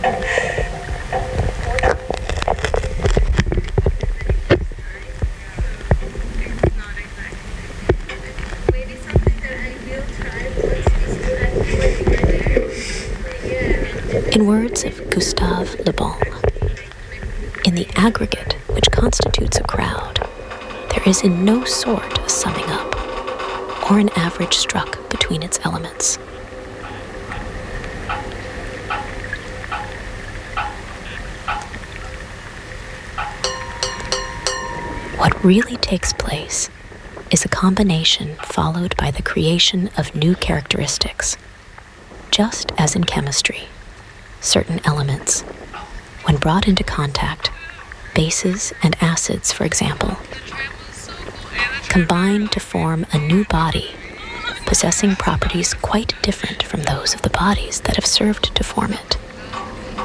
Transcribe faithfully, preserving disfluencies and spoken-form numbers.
In words of Gustave Le Bon, in the aggregate which constitutes a crowd, there is in no sort a summing up, or an average struck between its elements. What really takes place is a combination followed by the creation of new characteristics, just as in chemistry. Certain elements, when brought into contact, bases and acids, for example, combine to form a new body, possessing properties quite different from those of the bodies that have served to form it.